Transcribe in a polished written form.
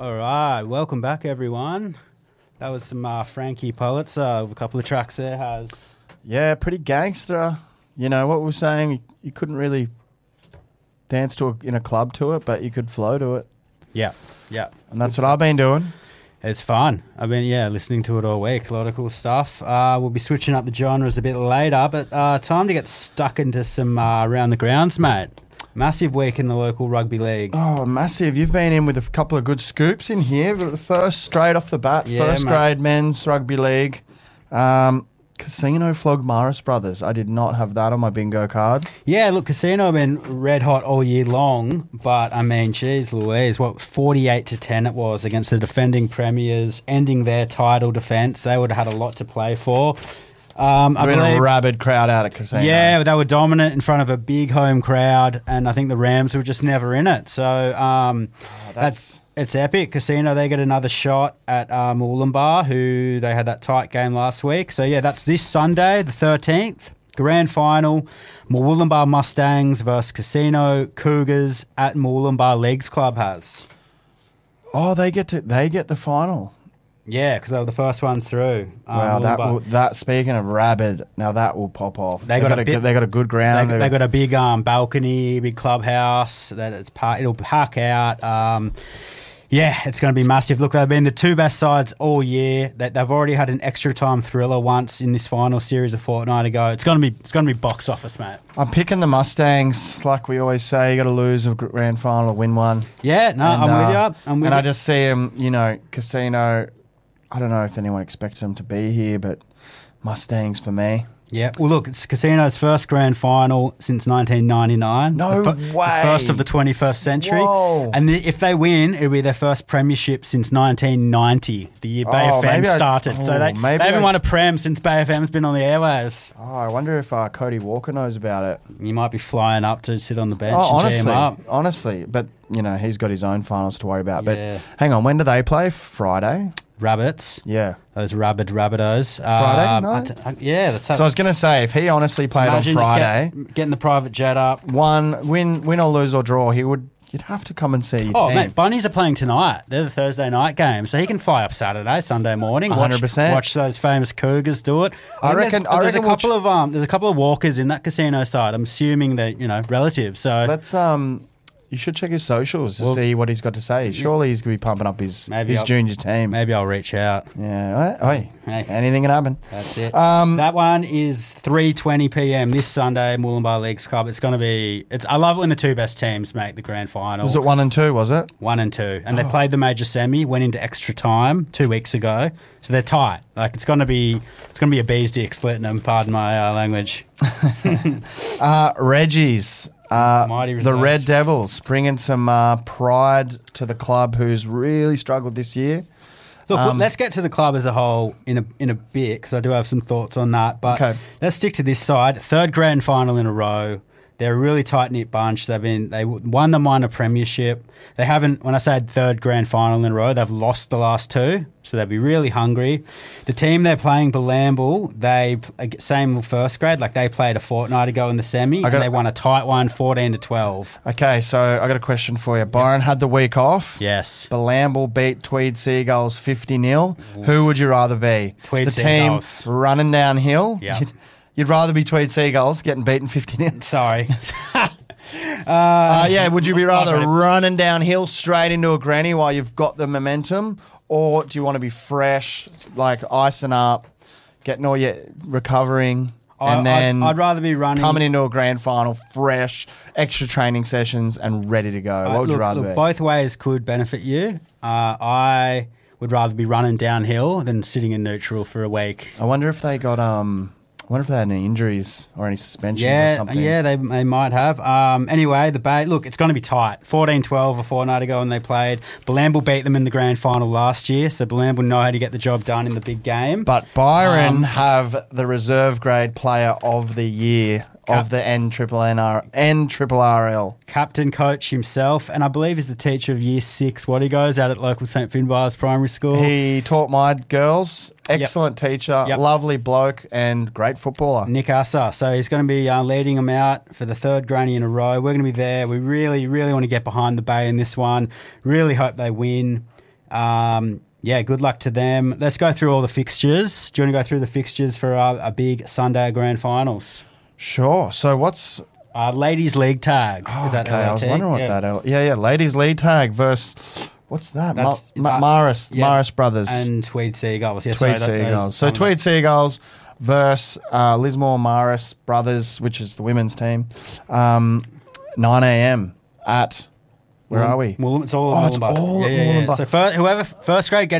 All right, welcome back, everyone. That was some Frankie Pulitzer with a couple of tracks there. Has Yeah, pretty gangster. You know, what we were saying, you couldn't really dance in a club to it, but you could flow to it. yeah. And that's what I've been doing. It's fun. I've been, listening to it all week. A lot of cool stuff. We'll be switching up the genres a bit later, but time to get stuck into some around the grounds, mate. Massive week in the local rugby league. Oh, massive. You've been in with a couple of good scoops in here. The first, straight off the bat, first grade men's rugby league. Casino flogged Morris Brothers. I did not have that on my bingo card. Yeah, look, Casino have been red hot all year long, but I mean, geez Louise, 48-10 it was against the defending premiers, ending their title defence. They would have had a lot to play for. I believe a rabid crowd out at Casino. Yeah, they were dominant in front of a big home crowd, and I think the Rams were just never in it. So it's epic. Casino, they get another shot at Mooloolaba, who they had that tight game last week. So, yeah, that's this Sunday, the 13th. Grand final, Mooloolaba Mustangs versus Casino Cougars at Mooloolaba Leagues Club has. Oh, they get the final. Yeah, because they were the first ones through. Wow, that speaking of rabid, now that will pop off. They got a good ground. They got a big balcony, big clubhouse that it'll pack out. Yeah, it's going to be massive. Look, they've been the two best sides all year. They've already had an extra time thriller once in this final series a fortnight ago. It's going to be box office, mate. I'm picking the Mustangs, like we always say. You got to lose a grand final or win one. Yeah, no, I'm with you. I just see them, Casino. I don't know if anyone expects them to be here, but Mustangs for me. Yeah, well, look, it's Casino's first grand final since 1999. No way. The first of the 21st century. Whoa. And if they win, it'll be their first premiership since 1990, the year Bay FM started. So they haven't won a prem since Bay FM's been on the airwaves. Oh, I wonder if Cody Walker knows about it. You might be flying up to sit on the bench and jam up. Honestly, but, he's got his own finals to worry about. Yeah. But hang on, when do they play? Friday? Rabbits. Yeah. Those Rabbitohs. Friday night? That's how. So I was going to say, if he honestly played on Friday... Getting the private jet up. Win or lose or draw, you'd have to come and see your team. Oh, mate, Bunnies are playing tonight. They're the Thursday night game. So he can fly up Saturday, Sunday morning. 100%. Watch those famous Cougars do it. There's a couple of walkers in that Casino side. I'm assuming they're, relatives. So let's... You should check his socials to see what he's got to say. Surely he's going to be pumping up his junior team. Maybe I'll reach out. Yeah. Anything can happen. That's it. That one is 3:20 p.m. this Sunday, Mooloolaba Leagues Club. It's going to be... I love it when the two best teams make the grand final. Was it 1 and 2, was it? 1 and 2. And they played the major semi, went into extra time 2 weeks ago. So they're tight. Like, it's going to be a bee's dick splitting them, pardon my language. Reggie's... the Red Devils bringing some pride to the club who's really struggled this year. Look, let's get to the club as a whole in a bit because I do have some thoughts on that. But Let's stick to this side. Third grand final in a row. They're a really tight-knit bunch. They won the minor premiership. They haven't, when I say third grand final in a row, they've lost the last two, so they'll be really hungry. The team they're playing, Bilambil, same first grade, like they played a fortnight ago in the semi, and they won a tight one, 14-12. Okay, so I got a question for you. Byron had the week off. Yes. Bilambil beat Tweed Seagulls 50-0. Who would you rather be? Tweed Seagulls. The team running downhill? Yeah. You'd rather be Tweed Seagulls getting beaten 50-0? Sorry. Would you be rather running downhill straight into a granny while you've got the momentum? Or do you want to be fresh, like icing up, getting all your recovering, and then I'd rather be running, coming into a grand final fresh, extra training sessions and ready to go? What would you rather be? Both ways could benefit you. I would rather be running downhill than sitting in neutral for a week. I wonder if they got... I wonder if they had any injuries or any suspensions or something. Yeah, they might have. Anyway, the Bay, look, it's going to be tight. 14-12 a fortnight ago when they played. Bilambil beat them in the grand final last year, so Bilambil know how to get the job done in the big game. But Byron have the reserve grade player of the year of the NRRL. Captain coach himself, and I believe he's the teacher of year 6. What he goes out at local St Finbarr's Primary School. He taught my girls. Excellent teacher, lovely bloke, and great footballer. Nick Assa. So he's going to be leading them out for the third granny in a row. We're going to be there. We really, really want to get behind the Bay in this one. Really hope they win. Yeah, good luck to them. Let's go through all the fixtures. Do you want to go through the fixtures for a big Sunday grand finals? Sure. So what's... Ladies League Tag. Is that okay, I was wondering what that... Yeah, Ladies League Tag versus... What's that? Morris Brothers. And Tweed Seagulls. Yeah, Tweed Seagulls. So Tweed Seagulls versus Lismore Morris Brothers, which is the women's team. 9 a.m. at... Where are we? It's all Moolumba. Moolumba. So whoever first grade get